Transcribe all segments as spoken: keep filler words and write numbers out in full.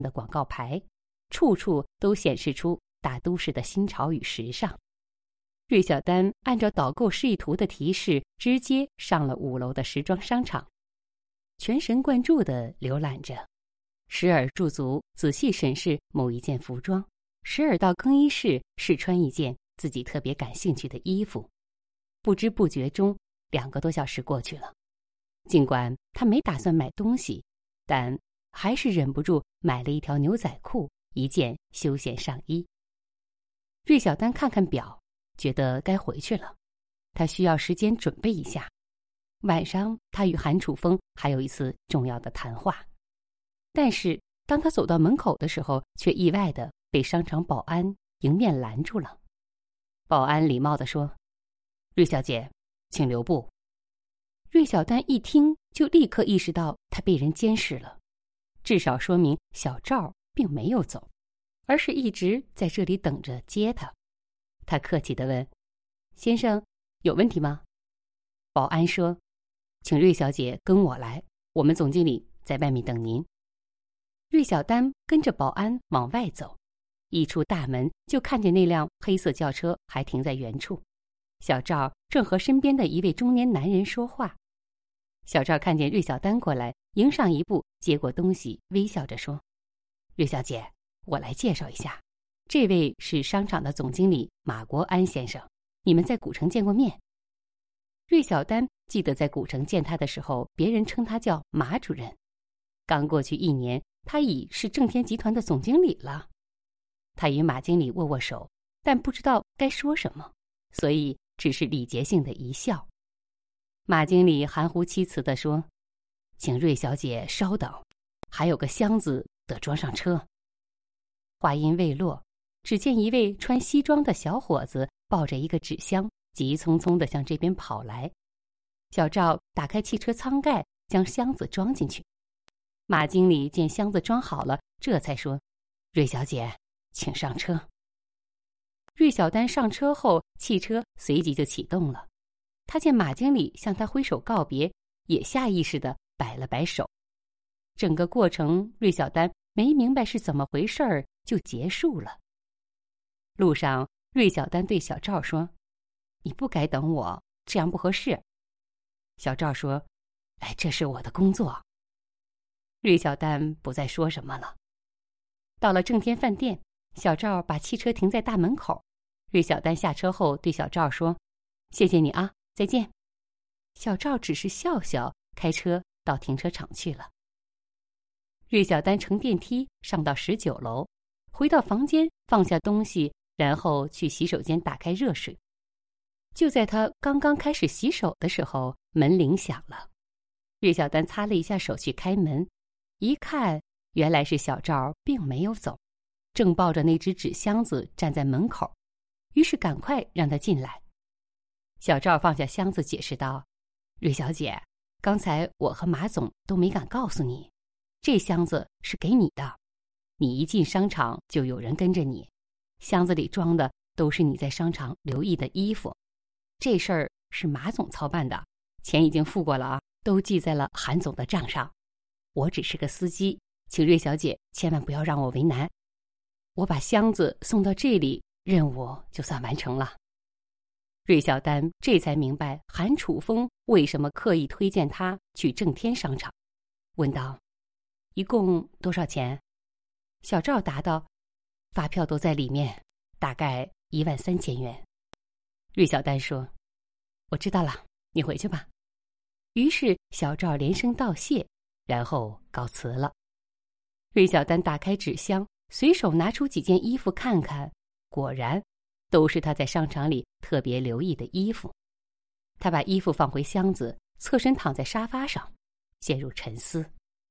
的广告牌，处处都显示出大都市的新潮与时尚。芮小丹按照导购示意图的提示，直接上了五楼的时装商场，全神贯注地浏览着，时而驻足仔细审视某一件服装，时而到更衣室试穿一件自己特别感兴趣的衣服。不知不觉中，两个多小时过去了。尽管他没打算买东西，但还是忍不住买了一条牛仔裤，一件休闲上衣。芮小丹看看表，觉得该回去了，他需要时间准备一下。晚上他与韩楚风还有一次重要的谈话，但是当他走到门口的时候，却意外地被商场保安迎面拦住了。保安礼貌地说：“芮小姐，请留步。”芮小丹一听就立刻意识到他被人监视了，至少说明小赵并没有走，而是一直在这里等着接他。他客气地问：“先生，有问题吗？”保安说：“请芮小姐跟我来，我们总经理在外面等您。”芮小丹跟着保安往外走，一出大门就看见那辆黑色轿车还停在原处，小赵正和身边的一位中年男人说话。小赵看见芮小丹过来，迎上一步，接过东西，微笑着说：“芮小姐，我来介绍一下，这位是商场的总经理马国安先生，你们在古城见过面。”芮小丹记得在古城见他的时候，别人称他叫马主任。刚过去一年，他已是正天集团的总经理了。他与马经理握握手，但不知道该说什么，所以只是礼节性的一笑。马经理含糊其辞地说：“请芮小姐稍等，还有个箱子得装上车。”话音未落，只见一位穿西装的小伙子抱着一个纸箱，急匆匆地向这边跑来。小赵打开汽车舱盖，将箱子装进去。马经理见箱子装好了，这才说：“芮小姐，请上车。”芮小丹上车后，汽车随即就启动了。他见马经理向他挥手告别，也下意识地摆了摆手。整个过程，芮小丹没明白是怎么回事儿，就结束了。路上，芮小丹对小赵说：“你不该等我，这样不合适。”小赵说：“哎，这是我的工作。”芮小丹不再说什么了。到了正天饭店，小赵把汽车停在大门口。芮小丹下车后对小赵说：“谢谢你啊，再见。”小赵只是笑笑，开车到停车场去了。芮小丹乘电梯上到十九楼，回到房间放下东西，然后去洗手间打开热水。就在他刚刚开始洗手的时候，门铃响了。芮小丹擦了一下手去开门，一看原来是小赵并没有走，正抱着那只纸箱子站在门口，于是赶快让他进来。小赵放下箱子解释道：“芮小姐，刚才我和马总都没敢告诉你，这箱子是给你的。你一进商场就有人跟着你，箱子里装的都是你在商场留意的衣服。这事儿是马总操办的，钱已经付过了啊，都记在了韩总的账上。我只是个司机，请芮小姐千万不要让我为难。我把箱子送到这里，任务就算完成了。”芮小丹这才明白韩楚风为什么刻意推荐他去正天商场，问道：“一共多少钱？”小赵答道：“发票都在里面，大概一万三千元。”芮小丹说：“我知道了，你回去吧。”于是小赵连声道谢，然后告辞了。芮小丹打开纸箱，随手拿出几件衣服看看，果然都是他在商场里特别留意的衣服。他把衣服放回箱子，侧身躺在沙发上，陷入沉思。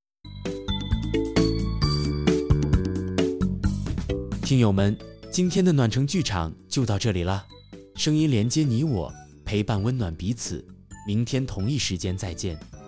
听友们，今天的暖城剧场就到这里了，声音连接你我，陪伴温暖彼此。明天同一时间再见。